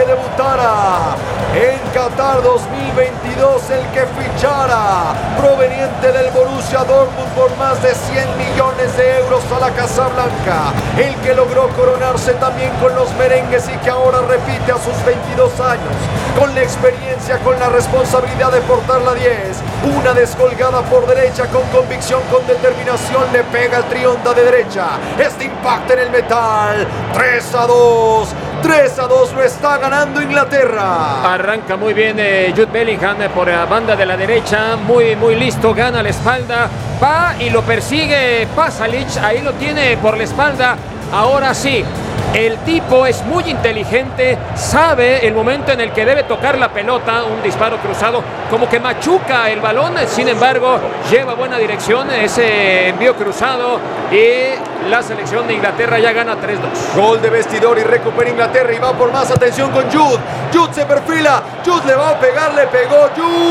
que debutara en Qatar 2022, el que fichara proveniente del Borussia Dortmund por más de 100 millones de euros a la Casa Blanca, el que logró coronarse también con los merengues y que ahora repite a sus 22 años, con la experiencia, con la responsabilidad de portar la 10, una descolgada por derecha con convicción, con determinación, le pega el trionda de derecha, este impacto en el metal, 3-2, 3-2, lo está ganando Inglaterra. Arranca muy bien Jude Bellingham por la banda de la derecha, muy listo, gana la espalda, va y lo persigue Pasalic, ahí lo tiene por la espalda, ahora sí. El tipo es muy inteligente, sabe el momento en el que debe tocar la pelota, un disparo cruzado, como que machuca el balón, sin embargo, lleva buena dirección ese envío cruzado y la selección de Inglaterra ya gana 3-2. Gol de vestidor y recupera Inglaterra y va por más, atención con Jude. Jude se perfila, Jude le va a pegar, le pegó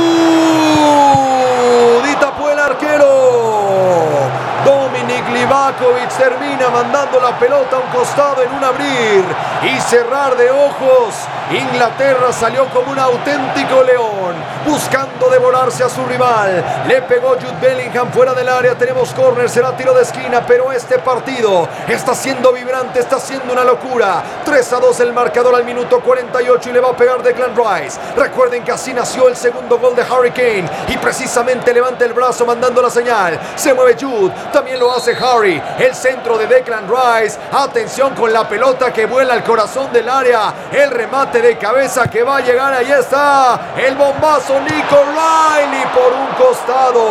Jude y tapó el arquero. Dominik Livakovic termina mandando la pelota a un costado en un abrir y cerrar de ojos. Inglaterra salió como un auténtico león, buscando devorarse a su rival. Le pegó Jude Bellingham fuera del área. Tenemos córner, será tiro de esquina, pero este partido está siendo vibrante, está siendo una locura. 3-2 el marcador al minuto 48 y le va a pegar Declan Rice. Recuerden que así nació el segundo gol de Harry Kane y precisamente levanta el brazo mandando la señal. Se mueve Jude, también lo hace Harry. El centro de Declan Rice. Atención con la pelota que vuela al corazón del área. El remate de cabeza que va a llegar. Ahí está el bombazo. Nico Riley por un costado.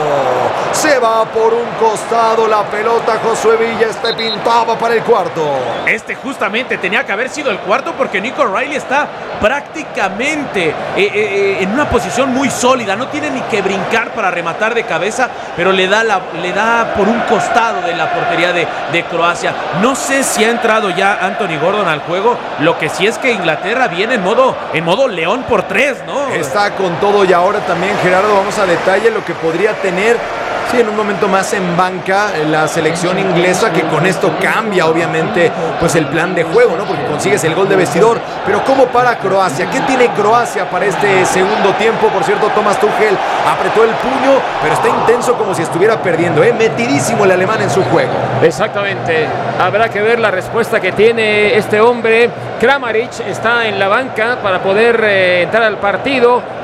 Se va por un costado la pelota. Josué Villa, este pintaba para el cuarto. Este justamente tenía que haber sido el cuarto porque Nico Riley está prácticamente en una posición muy sólida. No tiene ni que brincar para rematar de cabeza, pero le da por un costado de la portería de Croacia. No sé si ha entrado ya Anthony Gordon al juego. Lo que sí es que Inglaterra viene en modo león por 3, ¿no? Está con todo y ahora también, Gerardo, vamos a detalle lo que podría tener. Sí, en un momento más en banca la selección inglesa, que con esto cambia obviamente pues el plan de juego, ¿no? Porque consigues el gol de vestidor. Pero ¿cómo para Croacia? ¿Qué tiene Croacia para este segundo tiempo? Por cierto, Thomas Tuchel apretó el puño, pero está intenso como si estuviera perdiendo, ¿eh? Metidísimo el alemán en su juego. Exactamente. Habrá que ver la respuesta que tiene este hombre. Kramaric está en la banca para poder entrar al partido.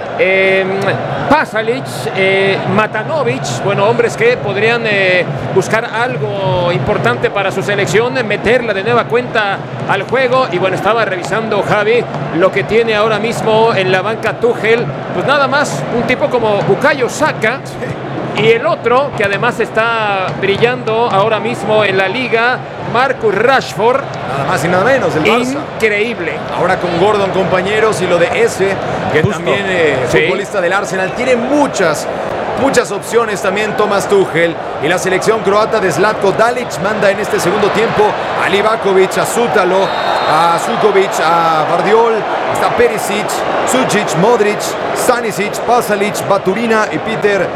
Pasalic, Matanovic, bueno, hombres que podrían buscar algo importante para su selección, meterla de nueva cuenta al juego. Y bueno, estaba revisando Javi lo que tiene ahora mismo en la banca Tuchel, pues nada más un tipo como Bukayo Saka. Y el otro, que además está brillando ahora mismo en la liga, Marcus Rashford. Nada más y nada menos, el Barça. Increíble. Ahora con Gordon, compañeros, y lo de ese, que justo también futbolista del Arsenal. Tiene muchas opciones también Thomas Tuchel. Y la selección croata de Zlatko Dalic manda en este segundo tiempo a Livakovic, a Zútalo, a Sukovic, a Vardiol. Está Perisic, Sucic, Modric, Stanisic, Pasalic, Baturina y Petar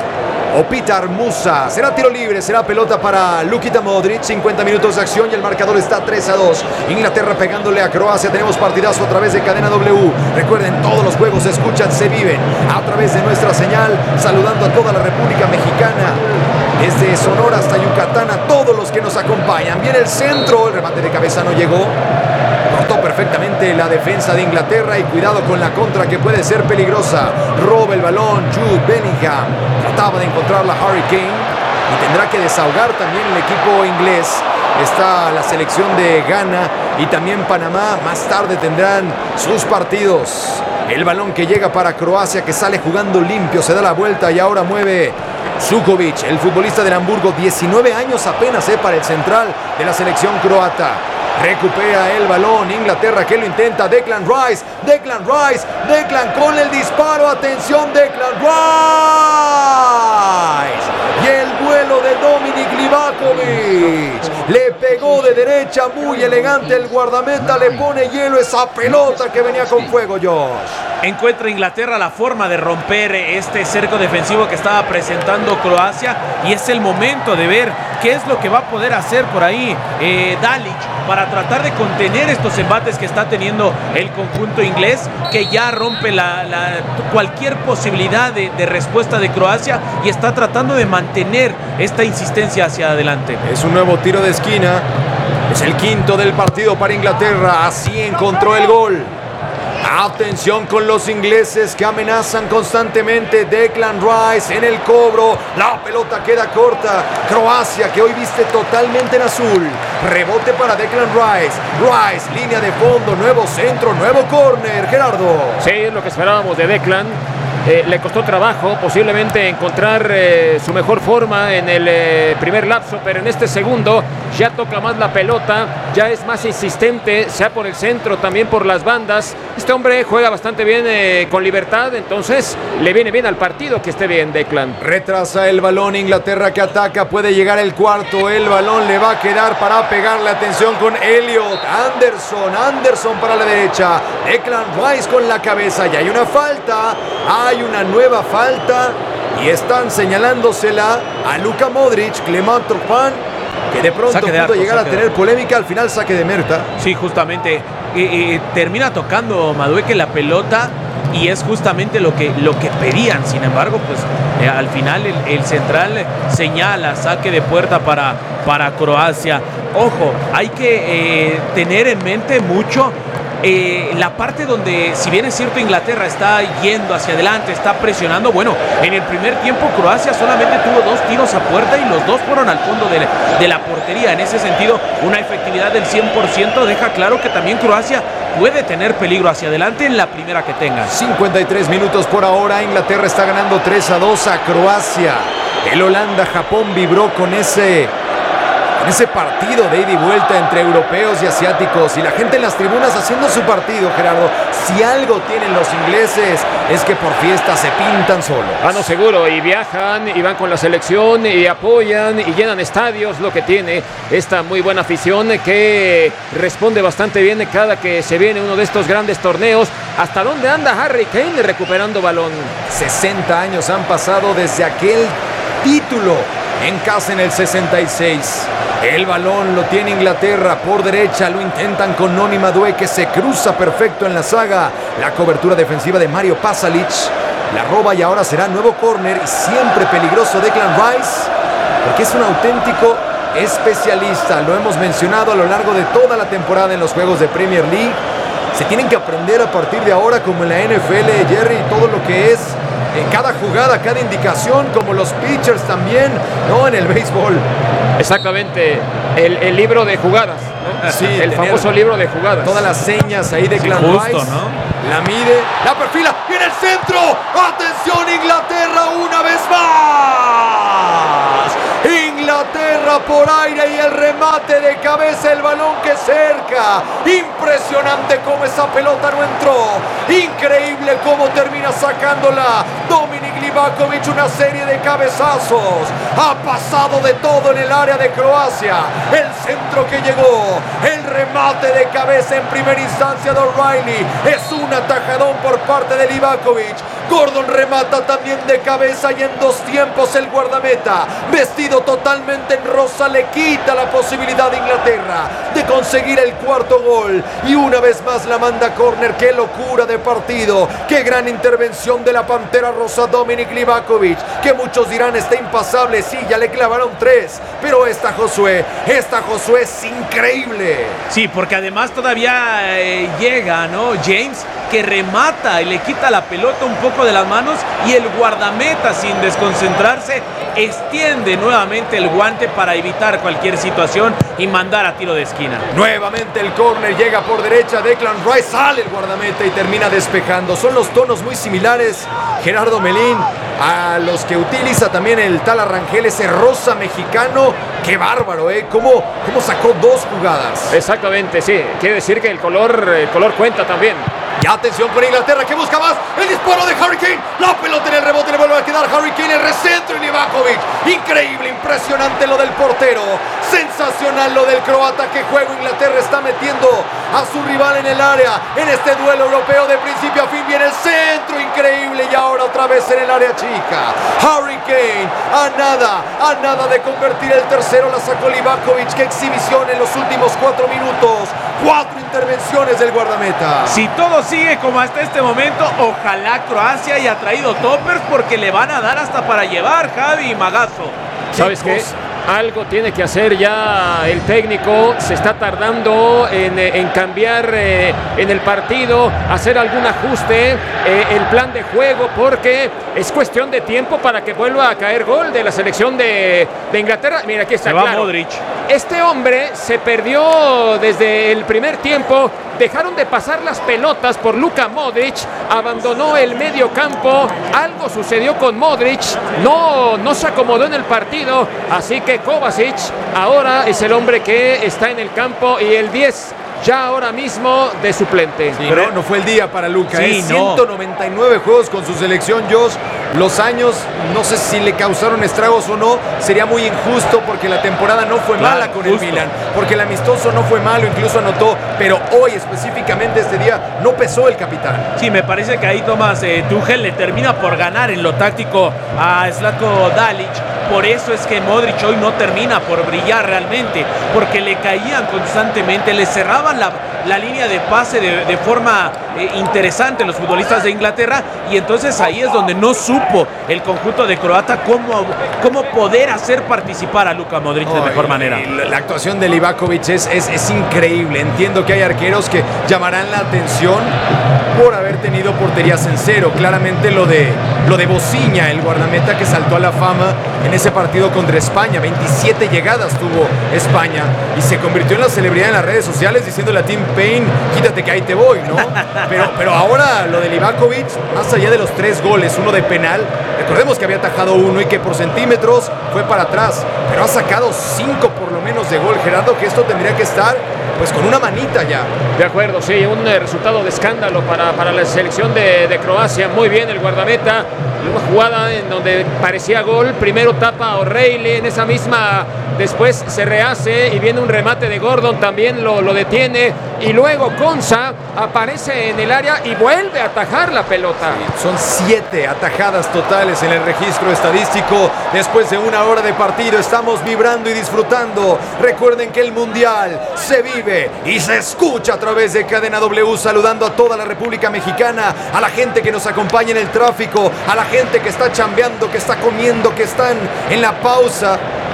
Musa. Será tiro libre, será pelota para Luka Modric. 50 minutos de acción y el marcador está 3-2. Inglaterra pegándole a Croacia. Tenemos partidazo a través de Cadena W. Recuerden, todos los juegos se escuchan, se viven a través de nuestra señal. Saludando a toda la República Mexicana, desde Sonora hasta Yucatán, a todos los que nos acompañan. Viene el centro, el remate de cabeza no llegó. Cortó perfectamente la defensa de Inglaterra y cuidado con la contra que puede ser peligrosa. Roba el balón Jude Bellingham. Trataba de encontrarla Harry Kane y tendrá que desahogar también el equipo inglés. Está la selección de Ghana y también Panamá. Más tarde tendrán sus partidos. El balón que llega para Croacia, que sale jugando limpio, se da la vuelta y ahora mueve Sukovic, el futbolista del Hamburgo. 19 años apenas para el central de la selección croata. Recupera el balón Inglaterra, que lo intenta. Declan Rice con el disparo. Atención, Declan Rice. Y el vuelo de Dominik Livakovic. Le pegó de derecha, muy elegante el guardameta. Le pone hielo esa pelota que venía con fuego, Josh. Encuentra Inglaterra la forma de romper este cerco defensivo que estaba presentando Croacia, y es el momento de ver qué es lo que va a poder hacer por ahí Dalic para tratar de contener estos embates que está teniendo el conjunto inglés, que ya rompe cualquier posibilidad de respuesta de Croacia y está tratando de mantener esta insistencia hacia adelante. Es un nuevo tiro de esquina, es el quinto del partido para Inglaterra, así encontró el gol. Atención con los ingleses que amenazan constantemente. Declan Rice en el cobro. La pelota queda corta. Croacia, que hoy viste totalmente en azul. Rebote para Declan Rice. Rice, línea de fondo. Nuevo centro, nuevo córner. Gerardo. Sí, es lo que esperábamos de Declan. Le costó trabajo posiblemente encontrar su mejor forma en el primer lapso, pero en este segundo ya toca más la pelota, ya es más insistente, sea por el centro, también por las bandas. Este hombre juega bastante bien, con libertad, entonces le viene bien al partido que esté bien Declan. Retrasa el balón Inglaterra, que ataca, puede llegar el cuarto, el balón le va a quedar para pegarle. Atención con Elliot, Anderson para la derecha, Declan Rice con la cabeza, y hay una falta. Hay una nueva falta y están señalándosela a Luka Modric. Clement Turpin, que de pronto pudo llegar a tener polémica. Al final saque de Merta. Sí, justamente termina tocando Madueke la pelota y es justamente lo que pedían. Sin embargo, pues al final el central señala saque de puerta para Croacia. Ojo, hay que tener en mente mucho la parte donde, si bien es cierto, Inglaterra está yendo hacia adelante, está presionando. Bueno, en el primer tiempo Croacia solamente tuvo 2 tiros a puerta y los 2 fueron al fondo de la portería. En ese sentido, una efectividad del 100% deja claro que también Croacia puede tener peligro hacia adelante en la primera que tenga. 53 minutos por ahora. Inglaterra está ganando 3-2 a Croacia. El Holanda-Japón vibró con ese partido de ida y vuelta entre europeos y asiáticos, y la gente en las tribunas haciendo su partido, Gerardo. Si algo tienen los ingleses es que por fiesta se pintan solos. Ah, no, seguro, y viajan y van con la selección y apoyan y llenan estadios, lo que tiene esta muy buena afición que responde bastante bien cada que se viene uno de estos grandes torneos. ¿Hasta dónde anda Harry Kane recuperando balón? 60 años han pasado desde aquel título en casa en el 66. El balón lo tiene Inglaterra por derecha, lo intentan con Noni Madueke, que se cruza perfecto en la saga. La cobertura defensiva de Mario Pasalic, la roba y ahora será nuevo córner, y siempre peligroso Declan Rice, porque es un auténtico especialista. Lo hemos mencionado a lo largo de toda la temporada en los juegos de Premier League. Se tienen que aprender a partir de ahora, como en la NFL, Jerry, todo lo que es en cada jugada, cada indicación, como los pitchers también, ¿no? En el béisbol. Exactamente, el libro de jugadas, ¿no? Sí, el famoso libro de jugadas. Todas las señas ahí de Declan Rice, ¿no? La mide, la perfila, y en el centro. ¡Atención Inglaterra una vez más! Inglaterra por aire y el remate de cabeza, el balón que cerca. Impresionante cómo esa pelota no entró. Increíble cómo termina sacándola Dominik Livakovic, una serie de cabezazos. Ha pasado de todo en el área de Croacia. El centro que llegó, el remate de cabeza en primera instancia de O'Reilly. Es un atajadón por parte de Livakovic. Gordon remata también de cabeza, y en 2 tiempos el guardameta, vestido totalmente en rosa, le quita la posibilidad de Inglaterra de conseguir el 4º gol. Y una vez más la manda a córner. ¡Qué locura de partido! ¡Qué gran intervención de la Pantera Rosa Dominik Livakovic! Que muchos dirán está impasable. Sí, ya le clavaron 3, pero esta Josué es increíble. Sí, porque además todavía llega, ¿no? James, que remata y le quita la pelota un poco de las manos, y el guardameta, sin desconcentrarse, extiende nuevamente el guante para evitar cualquier situación y mandar a tiro de esquina. Nuevamente el córner, llega por derecha Declan Rice, sale el guardameta y termina despejando. Son los tonos muy similares, Gerardo Melín, a los que utiliza también el tal Arrangel, ese rosa mexicano. ¡Qué bárbaro, eh! ¿Cómo sacó 2 jugadas? Exactamente, sí. Quiere decir que el color cuenta también. Y atención con Inglaterra, que busca más. El disparo de Harry Kane. La pelota en el rebote, le vuelve a quedar Harry Kane. El recentro y Livakovic. Increíble, impresionante lo del portero. Sensacional lo del croata. Que juego Inglaterra está metiendo a su rival en el área. En este duelo europeo de principio a fin viene el centro. Increíble. Y ahora otra vez en el área chica. Harry Kane a nada de convertir el tercero. La sacó Livakovic. Qué exhibición en los últimos 4 minutos. 4 intervenciones del guardameta. Si todo sigue como hasta este momento, ojalá Croacia haya traído toppers porque le van a dar hasta para llevar, Javi y Magazo. ¿Sabes qué? Algo tiene que hacer ya el técnico. Se está tardando en cambiar en el partido, hacer algún ajuste, el plan de juego, porque es cuestión de tiempo para que vuelva a caer gol de la selección de Inglaterra. Mira, aquí está, se va claro. Modric. Este hombre se perdió desde el primer tiempo. Dejaron de pasar las pelotas por Luka Modric, abandonó el medio campo, algo sucedió con Modric, no se acomodó en el partido, así que Kovacic ahora es el hombre que está en el campo y el 10 ya ahora mismo de suplente. Sí, pero no fue el día para Luka. Sí, 199 juegos con su selección, Josh. Los años, no sé si le causaron estragos o no. Sería muy injusto porque la temporada no fue mala con el Milan. Porque el amistoso no fue malo, incluso anotó. Pero hoy, específicamente este día, no pesó el capitán. Sí, me parece que ahí Thomas Tuchel le termina por ganar en lo táctico a Zlatko Dalic. Por eso es que Modric hoy no termina por brillar realmente, porque le caían constantemente, le cerraban la línea de pase de forma interesante los futbolistas de Inglaterra, y entonces ahí es donde no supo el conjunto de Croata cómo poder hacer participar a Luka Modric de mejor manera. La actuación de Livakovic es increíble. Entiendo que hay arqueros que llamarán la atención por haber tenido porterías en cero. Claramente lo de Bociña, el guardameta que saltó a la fama en ese partido contra España. 27 llegadas tuvo España y se convirtió en la celebridad en las redes sociales diciéndole a Tim Payne, quítate que ahí te voy, ¿no? Pero ahora lo de Livakovic, más allá de los 3 goles, uno de penal, recordemos que había atajado uno y que por centímetros fue para atrás, pero ha sacado 5 por lo menos de gol, Gerardo, que esto tendría que estar pues con una manita ya. De acuerdo, sí, un resultado de escándalo para la selección de Croacia. Muy bien el guardameta, una jugada en donde parecía gol, primero tapa a O'Reilly, en esa misma, después se rehace y viene un remate de Gordon, también lo detiene, y luego Konsa aparece en el área y vuelve a atajar la pelota. Son 7 atajadas totales en el registro estadístico. Después de 1 hora de partido estamos vibrando y disfrutando. Recuerden que el Mundial se vive y se escucha a través de Cadena W, saludando a toda la República Mexicana, a la gente que nos acompaña en el tráfico, a la gente que está chambeando, que está comiendo, que están en la pausa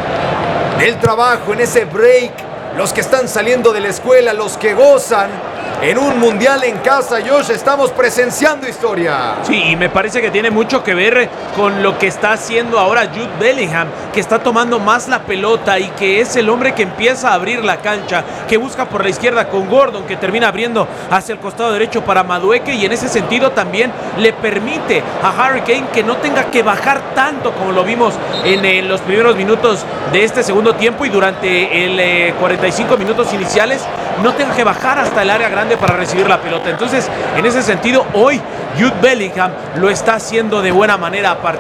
del trabajo, en ese break, los que están saliendo de la escuela, los que gozan en un mundial en casa. Josh, estamos presenciando historia. Sí, y me parece que tiene mucho que ver con lo que está haciendo ahora Jude Bellingham, que está tomando más la pelota y que es el hombre que empieza a abrir la cancha, que busca por la izquierda con Gordon, que termina abriendo hacia el costado derecho para Madueke, y en ese sentido también le permite a Harry Kane que no tenga que bajar tanto como lo vimos en los primeros minutos de este segundo tiempo, y durante el 45 minutos iniciales no tenga que bajar hasta el área grande para recibir la pelota. Entonces, en ese sentido, hoy Jude Bellingham lo está haciendo de buena manera.